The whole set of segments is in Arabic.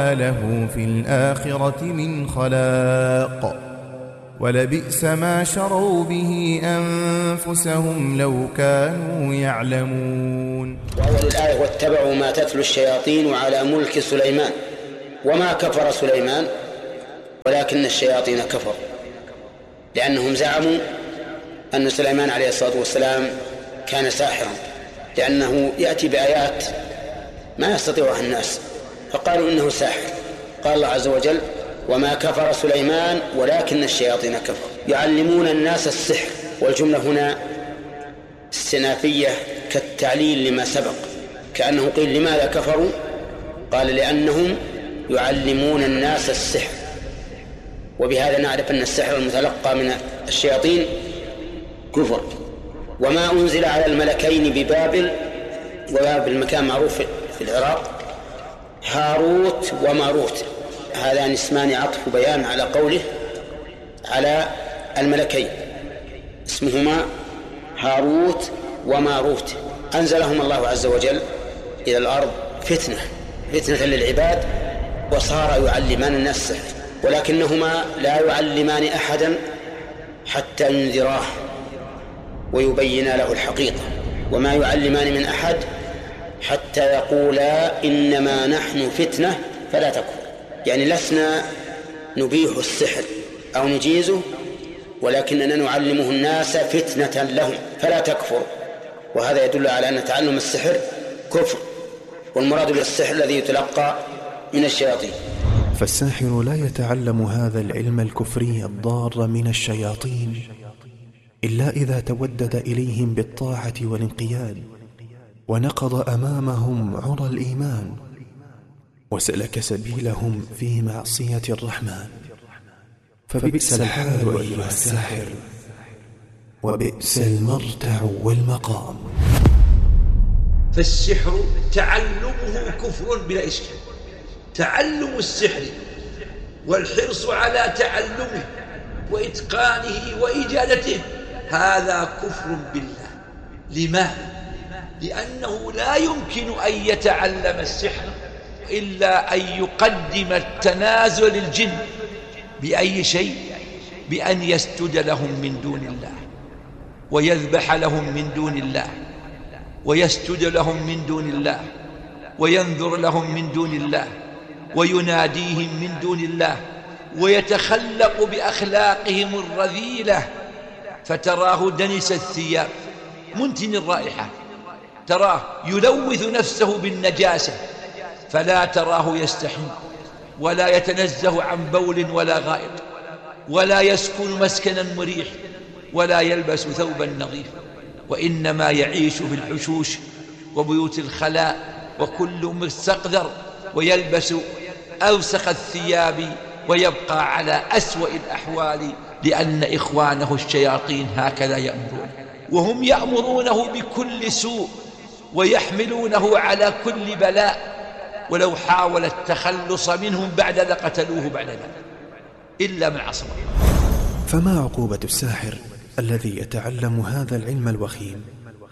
له في الآخرة من خلاق ولبئس ما شروا به أنفسهم لو كانوا يعلمون. وأول الآية واتبعوا ما تتلو الشياطين على ملك سليمان وما كفر سليمان ولكن الشياطين كفروا، لأنهم زعموا أن سليمان عليه الصلاة والسلام كان ساحرا، لأنه يأتي بآيات ما يستطيعها الناس، فقالوا إنه ساحر. قال الله عز وجل وما كفر سليمان ولكن الشياطين كفروا يعلمون الناس السحر، والجملة هنا استنافية كالتعليل لما سبق، كأنه قيل لماذا كفروا؟ قال لأنهم يعلمون الناس السحر، وبهذا نعرف أن السحر المتلقى من الشياطين كفر. وما أنزل على الملكين ببابل، وبابل مكان معروف في العراق، هاروت وماروت، هذان اسمان عطف بيان على قوله على الملكين، اسمهما هاروت وماروت، أنزلهم الله عز وجل إلى الأرض فتنة للعباد، وصار يعلمان الناس السحر، ولكنهما لا يعلمان أحدا حتى ينذراه ويبينا له الحقيقة، وما يعلمان من أحد حتى يقولا إنما نحن فتنة فلا تكفر، يعني لسنا نبيح السحر أو نجيزه، ولكننا نعلمه الناس فتنة لهم فلا تكفر. وهذا يدل على أن تعلم السحر كفر، والمراد بالسحر الذي يتلقى من الشياطين. فالساحر لا يتعلم هذا العلم الكفري الضار من الشياطين إلا إذا تودد إليهم بالطاعة والانقياد، ونقض أمامهم عرى الإيمان، وسلك سبيلهم في معصية الرحمن. فبئس الحال أيها الساحر، وبئس المرتع والمقام. فالسحر تعلمه كفر بلا إشكال، تعلم السحر والحرص على تعلمه وإتقانه وإجادته هذا كفر بالله. لماذا؟ لأنه لا يمكن أن يتعلم السحر إلا أن يقدم التنازل للجن بأي شيء؟ بأن يسجد لهم من دون الله، ويذبح لهم من دون الله، ويسجد لهم من دون الله، وينذر لهم من دون الله، ويناديهم من دون الله، ويتخلق بأخلاقهم الرذيلة، فتراه دنس الثياب منتن الرائحة، تراه يلوث نفسه بالنجاسة، فلا تراه يستحم ولا يتنزه عن بول ولا غائط، ولا يسكن مسكنا مريح، ولا يلبس ثوبا نظيف، وإنما يعيش في الحشوش وبيوت الخلاء، وكل مستقذر، ويلبس أوسخ الثياب، ويبقى على أسوأ الأحوال، لأن إخوانه الشياطين هكذا يأمرون، وهم يأمرونه بكل سوء ويحملونه على كل بلاء، ولو حاول التخلص منهم بعد لقتلوه بعد ذلك إلا من عصمه. فما عقوبة الساحر الذي يتعلم هذا العلم الوخيم،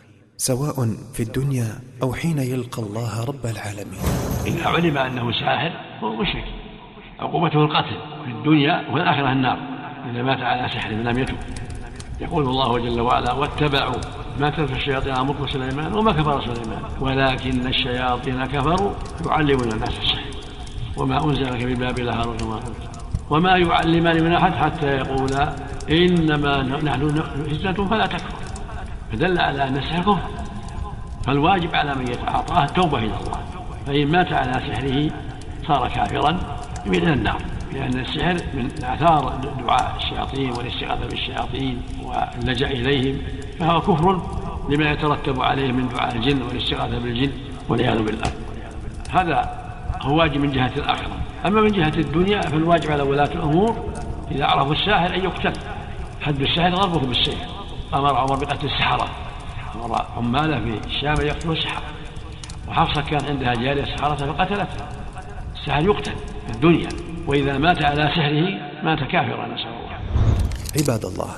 سواء في الدنيا أو حين يلقى الله رب العالمين؟ إذا علم أنه ساحر فهو مشرك، عقوبته القتل في الدنيا وفي الآخرة النار إذا مات على سحر لم يتب. يقول الله جل وعلا واتبعوا ما تتلو الشياطين على ملك سليمان وما كفر سليمان ولكن الشياطين كفروا يعلمون الناس السحر وما أنزل ببابل هاروت وماروت وما يعلمان من أحد حتى يقولا إنما نحن فتنة فلا تكفر، فدل على أن السحر كفر، فالواجب على من يتعاطاه التوبة إلى الله، فإن مات على سحره صار كافرا من النار، لأن السحر من آثار دعاء الشياطين والاستغاثة بالشياطين واللجأ إليهم، فهو كفر لما يترتب عليه من دعاء الجن والاستغاثة بالجن والعياذ بالله. هذا هو واجب من جهة الآخرة. أما من جهة الدنيا فالواجب على ولاة الأمور إذا عرفوا الساحر أن يقتل، حد الساحر ضربه بالسيف. أمر عمر بقتل السحرة، أمر عماله في الشام يقتلوا السحرة، وحفصة كان عندها جارية سحرة فقتلتها. الساحر يقتل في الدنيا، وإذا مات على سحره مات كافرا، نسأل الله. عباد الله،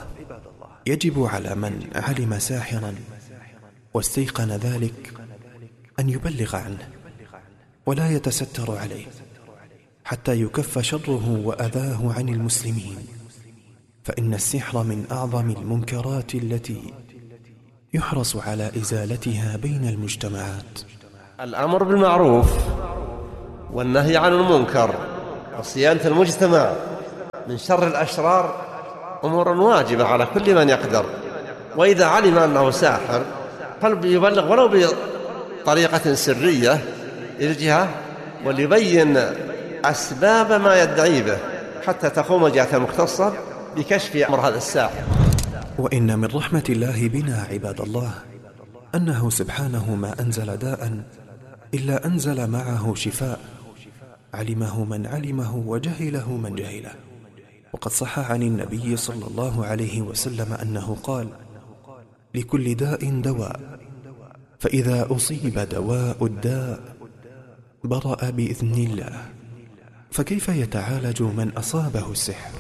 يجب على من علم ساحرا واستيقن ذلك أن يبلغ عنه ولا يتستر عليه، حتى يكف شره وأذاه عن المسلمين، فإن السحر من أعظم المنكرات التي يحرص على إزالتها بين المجتمعات. الأمر بالمعروف والنهي عن المنكر وصيانة المجتمع من شر الأشرار أمور واجبة على كل من يقدر، وإذا علم أنه ساحر فليبلغ ولو بطريقة سرية الجهة وليبين أسباب ما يدعي به حتى تقوم الجهة المختصة بكشف أمر هذا الساحر. وإن من رحمة الله بنا عباد الله أنه سبحانه ما أنزل داء إلا أنزل معه شفاء، علمه من علمه وجهله من جهله. وقد صح عن النبي صلى الله عليه وسلم أنه قال: لكل داء دواء، فإذا أصيب دواء الداء برأ بإذن الله. فكيف يتعالج من أصابه السحر؟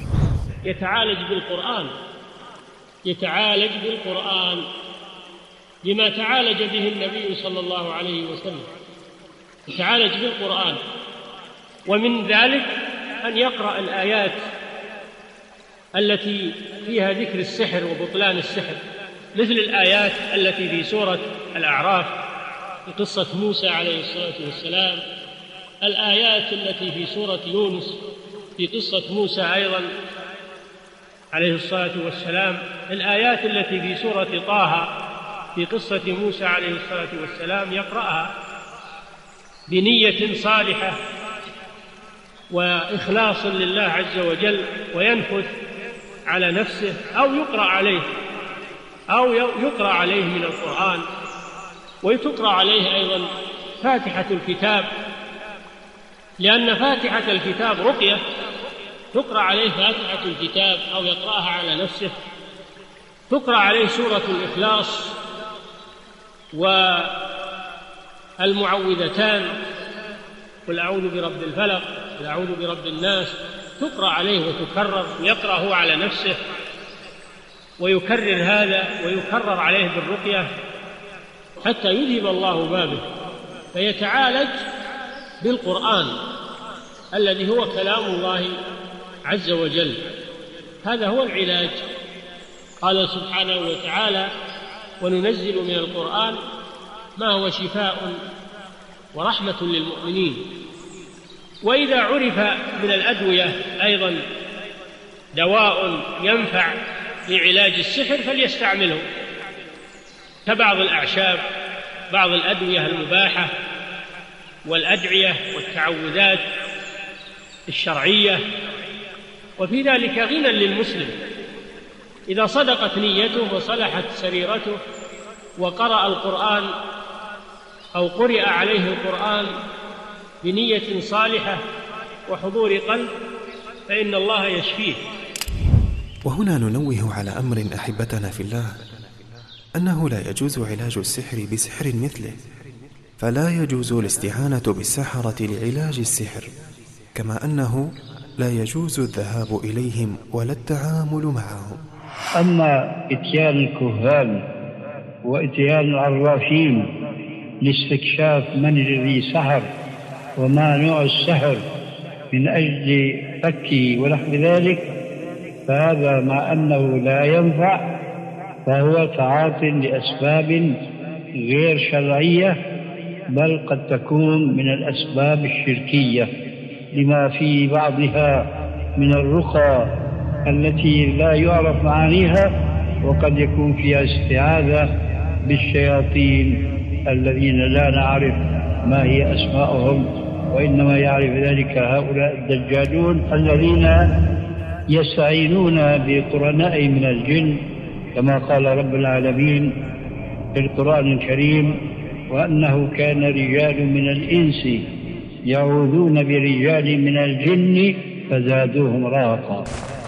يتعالج بالقرآن لما تعالج به النبي صلى الله عليه وسلم، يتعالج بالقرآن. ومن ذلك أن يقرأ الآيات التي فيها ذكر السحر وبطلان السحر، مثل الآيات التي في سورة الأعراف في قصة موسى عليه الصلاة والسلام، الآيات التي في سورة يونس في قصة موسى أيضا عليه الصلاة والسلام، الآيات التي في سورة طه في قصة موسى عليه الصلاة والسلام، يقرأها بنية صالحة وإخلاص لله عز وجل، وينفث على نفسه أو يقرأ عليه من القرآن. وتقرأ عليه أيضا فاتحة الكتاب، لأن فاتحة الكتاب رقية، تقرأ عليه فاتحة الكتاب أو يقرأها على نفسه. تقرأ عليه سورة الإخلاص والمعوذتان، قل أعوذ برب الفلق، قل أعوذ برب الناس، تقرأ عليه وتكرر، ويقرأه على نفسه ويكرر هذا ويكرر عليه بالرقية حتى يذهب الله بابه. فيتعالج بالقرآن الذي هو كلام الله عز وجل، هذا هو العلاج. قال سبحانه وتعالى: وننزل من القرآن ما هو شفاء ورحمة للمؤمنين. وإذا عرف من الأدوية أيضا دواء ينفع لعلاج السحر فليستعمله، كبعض الأعشاب، بعض الأدوية المباحة والأدعية والتعوذات الشرعية. وفي ذلك غنى للمسلم إذا صدقت نيته وصلحت سريرته وقرأ القرآن أو قرئ عليه القرآن بنية صالحة وحضور قلب، فإن الله يشفيه. وهنا ننوه على أمر أحبتنا في الله، أنه لا يجوز علاج السحر بسحر مثله، فلا يجوز الاستعانة بالسحرة لعلاج السحر، كما أنه لا يجوز الذهاب إليهم ولا التعامل معهم. أما إتيان الكهان وإتيان العرافين لاستكشاف من الذي سحر وما نوع السحر من أجل فكه ونحو ذلك، فهذا مع أنه لا ينفع فهو تعاطٍ لأسباب غير شرعية، بل قد تكون من الأسباب الشركية لما في بعضها من الرقى التي لا يعرف معانيها، وقد يكون فيها استعاذة بالشياطين الذين لا نعرف ما هي أسماءهم، وإنما يعرف ذلك هؤلاء الدجالون الذين يستعينون بقرناء من الجن، كما قال رب العالمين في القرآن الكريم: وأنه كان رجال من الإنس يعوذون برجال من الجن فزادوهم رهقا.